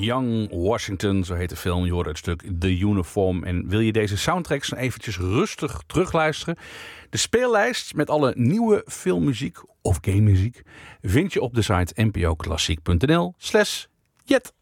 Young Washington, zo heet de film. Je hoort het stuk The Uniform. En wil je deze soundtracks nog eventjes rustig terugluisteren? De speellijst met alle nieuwe filmmuziek of gamemuziek vind je op de site npoklassiek.nl/jet.